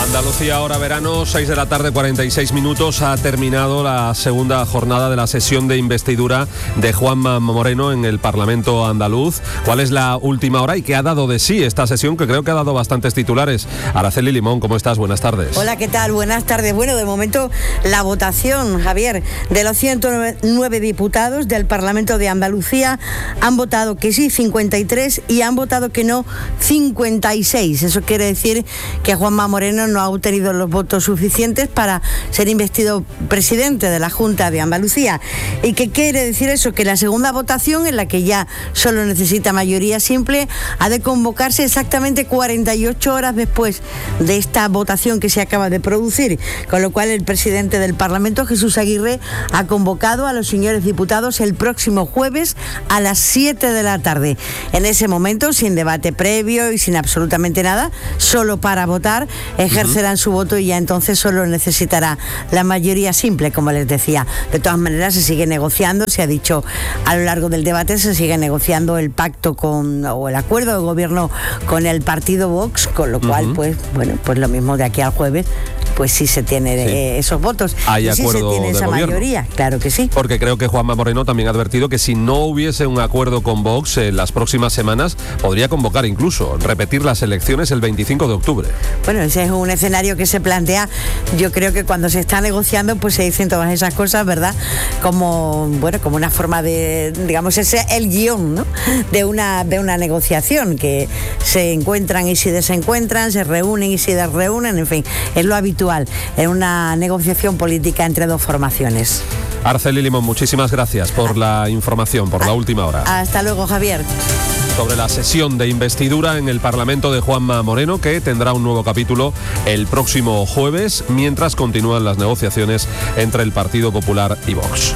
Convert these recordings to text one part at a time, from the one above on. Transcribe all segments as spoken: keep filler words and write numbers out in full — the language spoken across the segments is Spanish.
Andalucía, hora verano, seis de la tarde, cuarenta y seis minutos. Ha terminado la segunda jornada de la sesión de investidura de Juanma Moreno en el Parlamento andaluz. ¿Cuál es la última hora y qué ha dado de sí esta sesión, que creo que ha dado bastantes titulares? Araceli Limón, ¿cómo estás? Buenas tardes. Hola, ¿qué tal? Buenas tardes. Bueno, de momento la votación, Javier, de los ciento nueve diputados del Parlamento de Andalucía han votado que sí cincuenta y tres y han votado que no cincuenta y seis. Eso quiere decir que Juanma Moreno no ha obtenido los votos suficientes para ser investido presidente de la Junta de Andalucía. ¿Y qué quiere decir eso? Que la segunda votación, en la que ya solo necesita mayoría simple, ha de convocarse exactamente cuarenta y ocho horas después de esta votación que se acaba de producir, con lo cual el presidente del Parlamento, Jesús Aguirre, ha convocado a los señores diputados el próximo jueves a las siete de la tarde. En ese momento, sin debate previo y sin absolutamente nada, solo para votar, ejercerán uh-huh. su voto y ya entonces solo necesitará la mayoría simple, como les decía. De todas maneras, se sigue negociando, se ha dicho a lo largo del debate, se sigue negociando el pacto con, o el acuerdo de gobierno con el partido Vox, con lo cual, uh-huh. pues, bueno, pues lo mismo de aquí al jueves, pues sí se tiene sí. eh, esos votos. Hay y sí acuerdo se tiene de esa gobierno. Mayoría, claro que sí. Porque creo que Juanma Moreno también ha advertido que si no hubiese un acuerdo con Vox en las próximas semanas, podría convocar incluso, repetir las elecciones el veinticinco de octubre. Bueno, ese es un escenario que se plantea. Yo creo que cuando se está negociando, pues se dicen todas esas cosas, ¿verdad? Como, bueno, como una forma de, digamos, ese es el guión, ¿no? De una, de una negociación, que se encuentran y se desencuentran, se reúnen y se desreúnen, en fin, es lo habitual en una negociación política entre dos formaciones. Araceli Limón, muchísimas gracias por la información, por la última hora. Hasta luego, Javier. Sobre la sesión de investidura en el Parlamento de Juanma Moreno, que tendrá un nuevo capítulo el próximo jueves, mientras continúan las negociaciones entre el Partido Popular y Vox.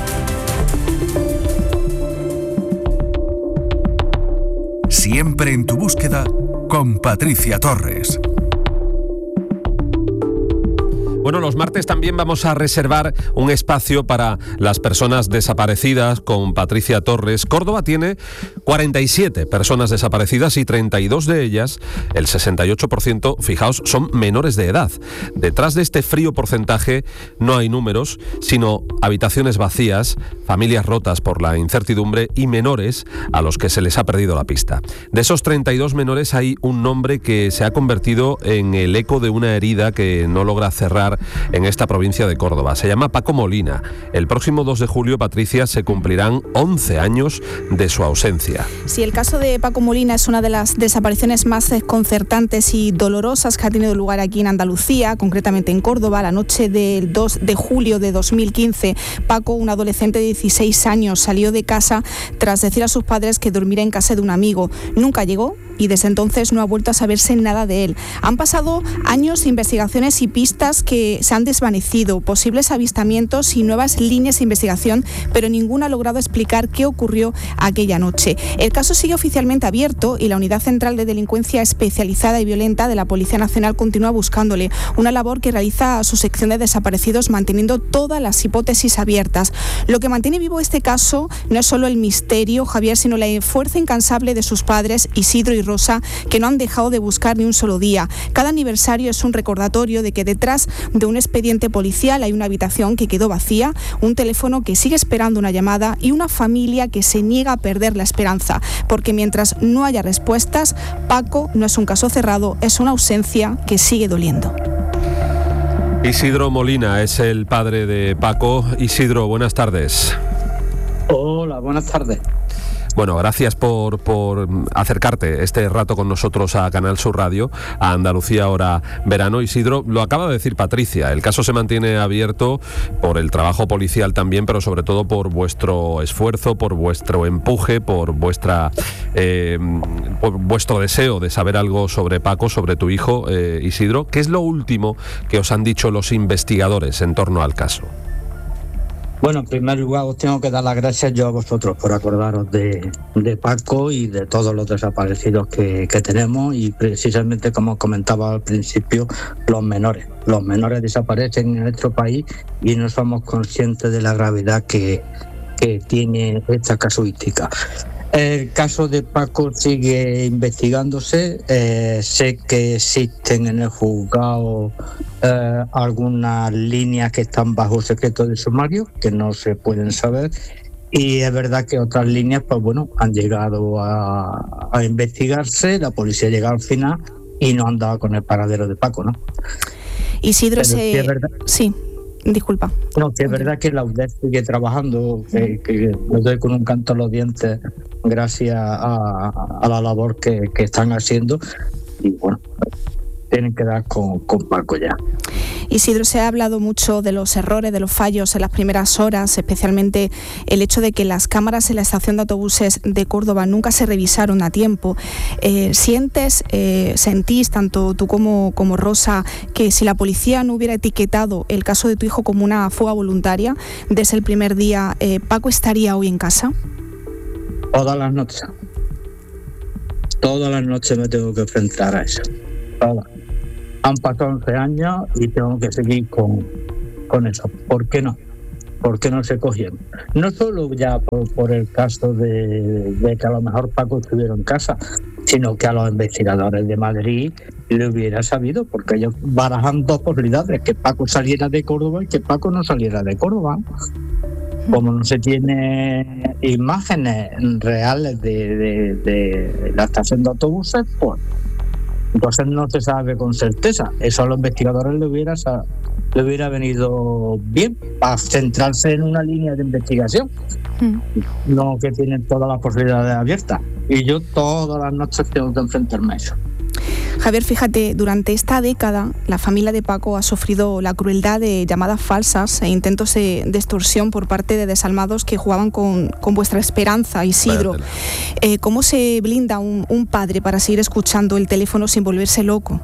Siempre en tu búsqueda, con Patricia Torres. Bueno, los martes también vamos a reservar un espacio para las personas desaparecidas con Patricia Torres. Córdoba tiene cuarenta y siete personas desaparecidas y treinta y dos de ellas, el sesenta y ocho por ciento, fijaos, son menores de edad. Detrás de este frío porcentaje no hay números, sino habitaciones vacías, familias rotas por la incertidumbre y menores a los que se les ha perdido la pista. De esos treinta y dos menores hay un nombre que se ha convertido en el eco de una herida que no logra cerrar en esta provincia de Córdoba. Se llama Paco Molina. El próximo dos de julio, Patricia, se cumplirán once años de su ausencia. Sí, el caso de Paco Molina es una de las desapariciones más desconcertantes y dolorosas que ha tenido lugar aquí en Andalucía, concretamente en Córdoba. La noche del dos de julio de dos mil quince, Paco, un adolescente de dieciséis años, salió de casa tras decir a sus padres que dormiría en casa de un amigo. Nunca llegó y desde entonces no ha vuelto a saberse nada de él. Han pasado años de investigaciones y pistas que se han desvanecido, posibles avistamientos y nuevas líneas de investigación, pero ninguna ha logrado explicar qué ocurrió aquella noche. El caso sigue oficialmente abierto y la Unidad Central de Delincuencia Especializada y Violenta de la Policía Nacional continúa buscándole, una labor que realiza su sección de desaparecidos manteniendo todas las hipótesis abiertas. Lo que mantiene vivo este caso no es solo el misterio, Javier, sino la fuerza incansable de sus padres, Isidro y Rosa, que no han dejado de buscar ni un solo día. Cada aniversario es un recordatorio de que detrás de un expediente policial hay una habitación que quedó vacía, un teléfono que sigue esperando una llamada y una familia que se niega a perder la esperanza, porque mientras no haya respuestas, Paco no es un caso cerrado, es una ausencia que sigue doliendo. Isidro Molina es el padre de Paco. Isidro, buenas tardes. Hola, buenas tardes. Bueno, gracias por, por acercarte este rato con nosotros a Canal Sur Radio, a Andalucía Hora Verano. Isidro, lo acaba de decir Patricia, el caso se mantiene abierto por el trabajo policial también, pero sobre todo por vuestro esfuerzo, por vuestro empuje, por vuestra eh, por vuestro deseo de saber algo sobre Paco, sobre tu hijo, eh, Isidro. ¿Qué es lo último que os han dicho los investigadores en torno al caso? Bueno, en primer lugar os tengo que dar las gracias yo a vosotros por acordaros de, de Paco y de todos los desaparecidos que, que tenemos, y precisamente como comentaba al principio, los menores. Los menores desaparecen en nuestro país y no somos conscientes de la gravedad que, que tiene esta casuística. El caso de Paco sigue investigándose. Eh, sé que existen en el juzgado eh, algunas líneas que están bajo secreto de sumario, que no se pueden saber. Y es verdad que otras líneas, pues bueno, han llegado a, a investigarse, la policía ha llegado al final y no han dado con el paradero de Paco, ¿no? Isidro, se... sí, es verdad. Sí. Disculpa. No, que es verdad que la U D E sigue trabajando, que, que me doy con un canto a los dientes gracias a, a la labor que, que están haciendo y bueno, tienen que dar con, con Paco ya. Isidro, se ha hablado mucho de los errores, de los fallos en las primeras horas, especialmente el hecho de que las cámaras en la estación de autobuses de Córdoba nunca se revisaron a tiempo. Eh, ¿Sientes, eh, sentís, tanto tú como, como Rosa, que si la policía no hubiera etiquetado el caso de tu hijo como una fuga voluntaria desde el primer día, eh, Paco estaría hoy en casa? Todas las noches. Todas las noches me tengo que enfrentar a eso. Todas. Han pasado once años y tengo que seguir con, con eso. ¿Por qué no? ¿Por qué no se cogieron? No solo ya por, por el caso de, de que a lo mejor Paco estuviera en casa, sino que a los investigadores de Madrid le hubiera sabido, porque ellos barajan dos posibilidades, que Paco saliera de Córdoba y que Paco no saliera de Córdoba. Como no se tiene imágenes reales de, de, de la estación de autobuses, pues entonces no se sabe con certeza. Eso a los investigadores le hubiera, le hubiera venido bien para centrarse en una línea de investigación, mm. no que tienen todas las posibilidades abiertas. Y yo todas las noches tengo que enfrentarme a eso. Javier, fíjate, durante esta década la familia de Paco ha sufrido la crueldad de llamadas falsas e intentos de, de extorsión por parte de desalmados que jugaban con, con vuestra esperanza, Isidro. Eh, ¿Cómo se blinda un, un padre para seguir escuchando el teléfono sin volverse loco?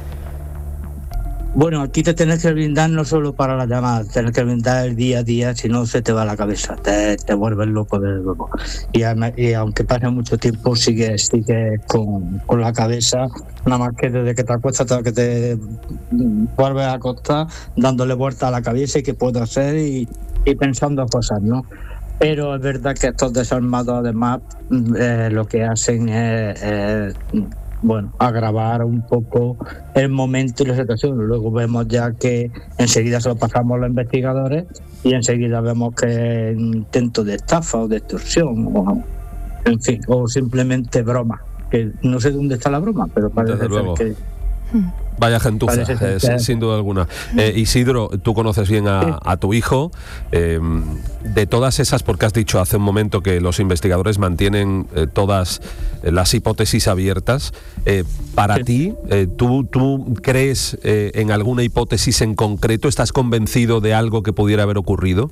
Bueno, aquí te tienes que blindar no solo para la llamada, tienes que blindar el día a día, si no se te va la cabeza, te, te vuelves loco desde luego. Y, y aunque pase mucho tiempo, sigues sigue con, con la cabeza, nada más que desde que te acuestas hasta que te vuelves a acostar, dándole vuelta a la cabeza y qué puedo hacer y, y pensando cosas, ¿no? Pero es verdad que estos desarmados además eh, lo que hacen es... es bueno, agravar un poco el momento y la situación. Luego vemos ya que enseguida se lo pasamos a los investigadores y enseguida vemos que es intento de estafa o de extorsión o, en fin, o simplemente broma, que no sé dónde está la broma, pero parece Desde luego. ser que... Vaya gentuza, eh, sin, sin duda alguna. Eh, Isidro, tú conoces bien a, a tu hijo. Eh, de todas esas, porque has dicho hace un momento que los investigadores mantienen eh, todas las hipótesis abiertas, eh, para sí. ti, eh, ¿tú, ¿tú crees eh, en alguna hipótesis en concreto? ¿Estás convencido de algo que pudiera haber ocurrido?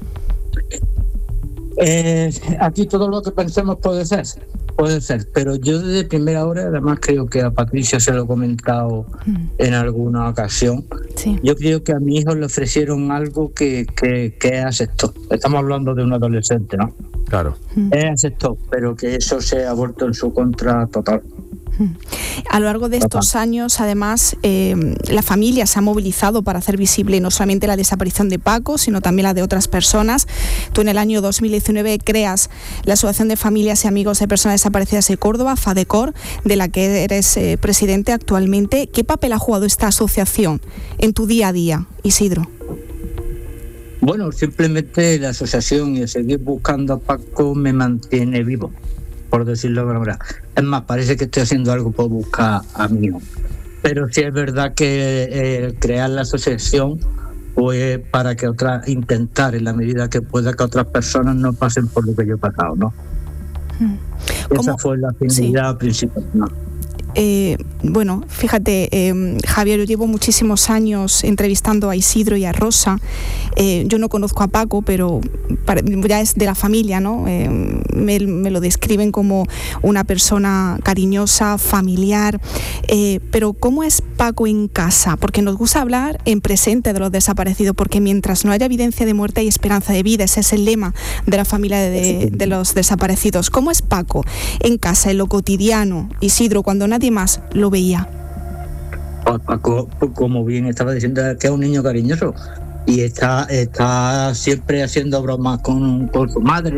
Eh, aquí todo lo que pensemos puede ser. Puede ser, pero yo desde primera hora, además creo que a Patricia se lo he comentado mm. en alguna ocasión, sí. yo creo que a mi hijo le ofrecieron algo que, que, que aceptó. Estamos hablando de un adolescente, ¿no? Claro. Mm. Él aceptó, pero que eso se ha vuelto en su contra total. A lo largo de estos años, además, eh, la familia se ha movilizado para hacer visible no solamente la desaparición de Paco, sino también la de otras personas. Tú en el año dos mil diecinueve creas la Asociación de Familias y Amigos de Personas Desaparecidas de Córdoba, FADECOR, de la que eres eh, presidente actualmente. ¿Qué papel ha jugado esta asociación en tu día a día, Isidro? Bueno, simplemente la asociación y el seguir buscando a Paco me mantiene vivo, por decirlo de alguna manera. Es más, parece que estoy haciendo algo por buscar a mí. Pero sí es verdad que eh, crear la asociación pues para que otras, intentar en la medida que pueda que otras personas no pasen por lo que yo he pasado, ¿no? Esa fue la finalidad sí. principal, ¿no? Eh, bueno, fíjate, eh, Javier, yo llevo muchísimos años entrevistando a Isidro y a Rosa. Eh, yo no conozco a Paco, pero para, ya es de la familia, ¿no? Eh, me, me lo describen como una persona cariñosa, familiar. Eh, pero ¿cómo es Paco en casa? Porque nos gusta hablar en presente de los desaparecidos, porque mientras no haya evidencia de muerte hay esperanza de vida. Ese es el lema de la familia de, de los desaparecidos. ¿Cómo es Paco en casa, en lo cotidiano? Isidro, cuando nadie más lo veía. Paco, como bien estaba diciendo, que es un niño cariñoso y está, está siempre haciendo bromas con, con su madre,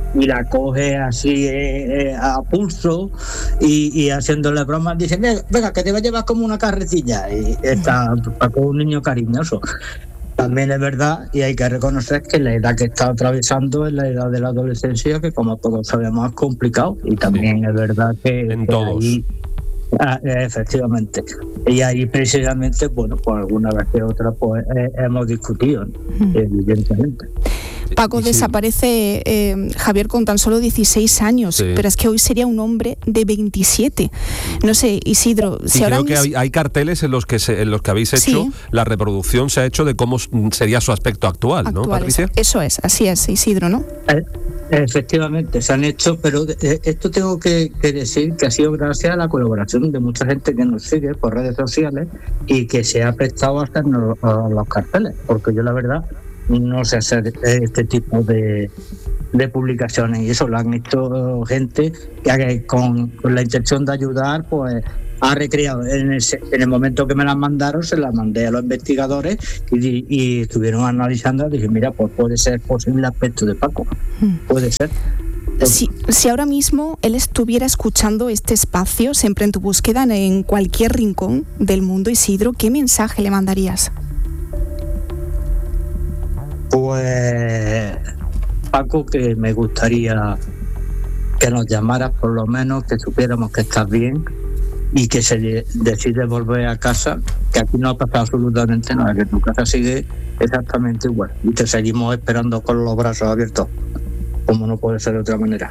y la coge así eh, eh, a pulso y, y haciéndole bromas dice, venga, que te va a llevar como una carretilla, y está Paco un niño cariñoso. También es verdad, y hay que reconocer que la edad que está atravesando es la edad de la adolescencia, que como todos sabemos es complicado, y también sí. es verdad que en que todos ahí, ah, efectivamente, y ahí precisamente, bueno, pues alguna vez que otra pues eh, hemos discutido, mm. evidentemente. Paco sí. desaparece, eh, Javier, con tan solo dieciséis años, sí. pero es que hoy sería un hombre de veintisiete. No sé, Isidro, si y ahora creo mismo... que hay, hay carteles en los que se, en los que habéis hecho, sí. la reproducción se ha hecho de cómo sería su aspecto actual, actual ¿no, Patricia? Eso, eso es, así es, Isidro, ¿no? Eh, efectivamente, se han hecho, pero eh, esto tengo que, que decir que ha sido gracias a la colaboración de mucha gente que nos sigue por redes sociales y que se ha prestado a hacernos a los carteles, porque yo la verdad no sé hacer este tipo de, de publicaciones, y eso lo han hecho gente que con, con la intención de ayudar, pues ha recreado. En el, en el momento que me las mandaron, se las mandé a los investigadores y, y estuvieron analizando y dije, mira, pues puede ser posible aspecto de Paco, puede ser. Si, si ahora mismo él estuviera escuchando este espacio, siempre en tu búsqueda, en cualquier rincón del mundo, Isidro, ¿qué mensaje le mandarías? Pues, Paco, que me gustaría que nos llamaras, por lo menos, que supiéramos que estás bien y que se decide volver a casa, que aquí no ha pasado absolutamente nada, que tu casa sigue exactamente igual y te seguimos esperando con los brazos abiertos, como no puede ser de otra manera.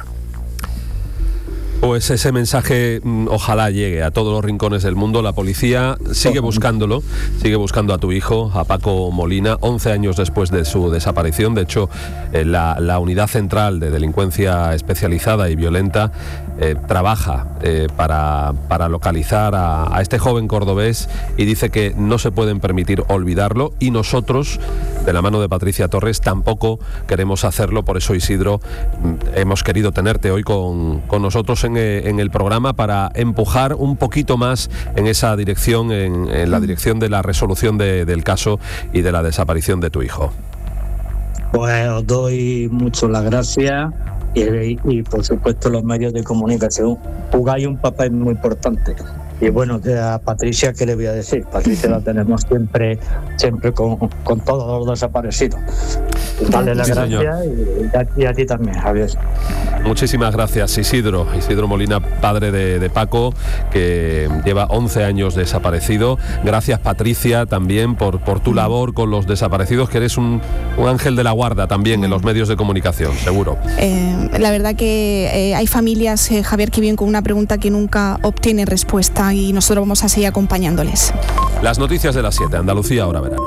Pues ese mensaje ojalá llegue a todos los rincones del mundo. La policía sigue buscándolo, sigue buscando a tu hijo, a Paco Molina, once años después de su desaparición. De hecho, eh, la, la Unidad Central de Delincuencia Especializada y Violenta eh, trabaja eh, para, para localizar a, a este joven cordobés, y dice que no se pueden permitir olvidarlo, y nosotros, de la mano de Patricia Torres, tampoco queremos hacerlo. Por eso, Isidro, hemos querido tenerte hoy con, con nosotros en, en el programa para empujar un poquito más en esa dirección, en, en la dirección de la resolución de, del caso y de la desaparición de tu hijo. Pues os doy mucho las gracias y, y por supuesto los medios de comunicación jugáis un papel muy importante. Y bueno, a Patricia, ¿qué le voy a decir? Patricia la tenemos siempre siempre con, con todos los desaparecidos. Dale las sí, gracias y a, y a ti también, Javier. Muchísimas gracias, Isidro. Isidro Molina, padre de, de Paco, que lleva once años desaparecido. Gracias, Patricia, también por, por tu labor con los desaparecidos, que eres un, un ángel de la guarda también en los medios de comunicación, seguro. Eh, la verdad que eh, hay familias, eh, Javier, que viven con una pregunta que nunca obtiene respuesta, y nosotros vamos a seguir acompañándoles. Las noticias de las siete, Andalucía, ahora verano.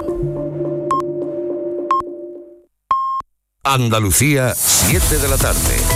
Andalucía, siete de la tarde.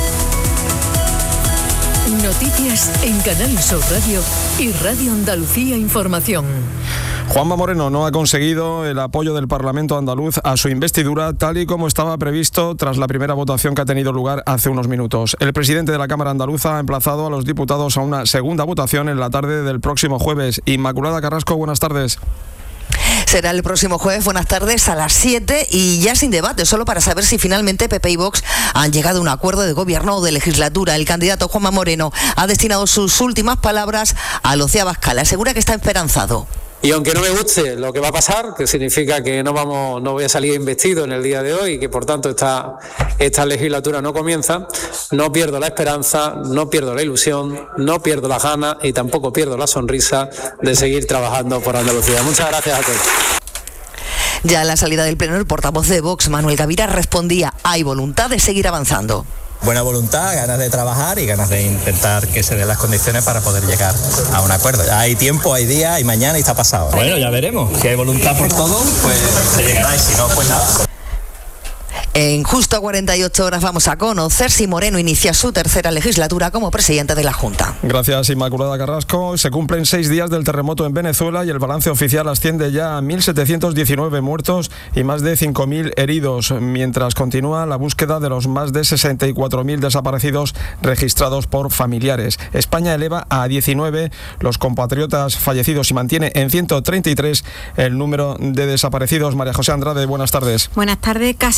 Noticias en Canal Sur Radio y Radio Andalucía Información. Juanma Moreno no ha conseguido el apoyo del Parlamento andaluz a su investidura, tal y como estaba previsto tras la primera votación que ha tenido lugar hace unos minutos. El presidente de la Cámara Andaluza ha emplazado a los diputados a una segunda votación en la tarde del próximo jueves. Inmaculada Carrasco, buenas tardes. Será el próximo jueves, buenas tardes, a las siete, y ya sin debate, solo para saber si finalmente P P y Vox han llegado a un acuerdo de gobierno o de legislatura. El candidato Juanma Moreno ha destinado sus últimas palabras a Lucía Abascal. Asegura que está esperanzado. Y aunque no me guste lo que va a pasar, que significa que no vamos, no voy a salir investido en el día de hoy y que por tanto esta, esta legislatura no comienza, no pierdo la esperanza, no pierdo la ilusión, no pierdo las ganas y tampoco pierdo la sonrisa de seguir trabajando por Andalucía. Muchas gracias a todos. Ya a la salida del pleno, el portavoz de Vox, Manuel Gavira, respondía: hay voluntad de seguir avanzando. Buena voluntad, ganas de trabajar y ganas de intentar que se den las condiciones para poder llegar a un acuerdo. Hay tiempo, hay día, hay mañana y está pasado. Bueno, ya veremos. Si hay voluntad por todo, pues se llegará, y si no, pues nada. En justo cuarenta y ocho horas vamos a conocer si Moreno inicia su tercera legislatura como presidente de la Junta. Gracias, Inmaculada Carrasco. Se cumplen seis días del terremoto en Venezuela y el balance oficial asciende ya a mil setecientos diecinueve muertos y más de cinco mil heridos, mientras continúa la búsqueda de los más de sesenta y cuatro mil desaparecidos registrados por familiares. España eleva a diecinueve los compatriotas fallecidos y mantiene en ciento treinta y tres el número de desaparecidos. María José Andrade, buenas tardes. Buenas tardes. Casi sesenta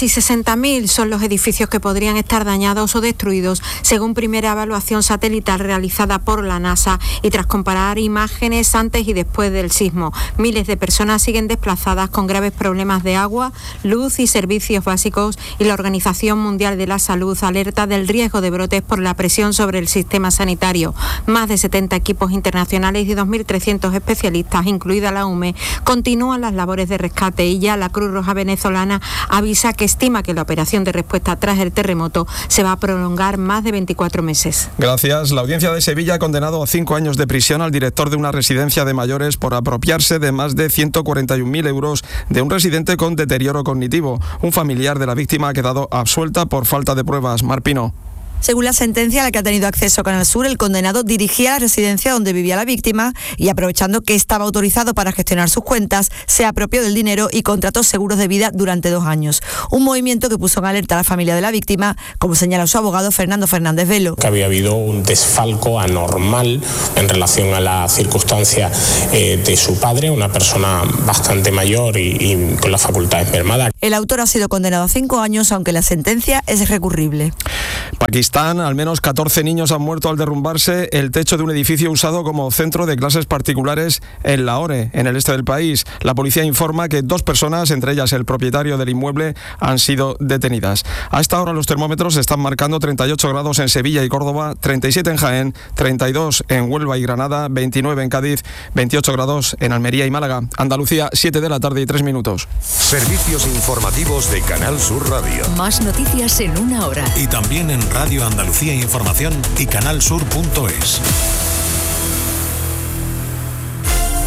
ochenta mil son los edificios que podrían estar dañados o destruidos, según primera evaluación satelital realizada por la NASA y tras comparar imágenes antes y después del sismo. Miles de personas siguen desplazadas con graves problemas de agua, luz y servicios básicos, y la Organización Mundial de la Salud alerta del riesgo de brotes por la presión sobre el sistema sanitario. Más de setenta equipos internacionales y dos mil trescientos especialistas, incluida la U M E, continúan las labores de rescate, y ya la Cruz Roja venezolana avisa que estima que la operación de respuesta tras el terremoto se va a prolongar más de veinticuatro meses. Gracias. La Audiencia de Sevilla ha condenado a cinco años de prisión al director de una residencia de mayores por apropiarse de más de ciento cuarenta y un mil euros de un residente con deterioro cognitivo. Un familiar de la víctima ha quedado absuelta por falta de pruebas. Marpino. Según la sentencia a la que ha tenido acceso Canal Sur, el condenado dirigía la residencia donde vivía la víctima y, aprovechando que estaba autorizado para gestionar sus cuentas, se apropió del dinero y contrató seguros de vida durante dos años. Un movimiento que puso en alerta a la familia de la víctima, como señala su abogado Fernando Fernández Velo. Que había habido un desfalco anormal en relación a la circunstancia eh, de su padre, una persona bastante mayor y, y con las facultades mermadas. El autor ha sido condenado a cinco años, aunque la sentencia es recurrible. Pakistán, al menos catorce niños han muerto al derrumbarse el techo de un edificio usado como centro de clases particulares en Lahore, en el este del país. La policía informa que dos personas, entre ellas el propietario del inmueble, han sido detenidas. A esta hora los termómetros están marcando treinta y ocho grados en Sevilla y Córdoba, treinta y siete en Jaén, treinta y dos en Huelva y Granada, veintinueve en Cádiz, veintiocho grados en Almería y Málaga. Andalucía, siete de la tarde y tres minutos. Servicios informativos de Canal Sur Radio. Más noticias en una hora. Y también en Radio Andalucía Información y canalsur punto es.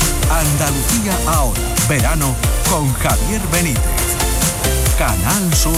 Andalucía ahora, verano con Javier Benítez. Canal Sur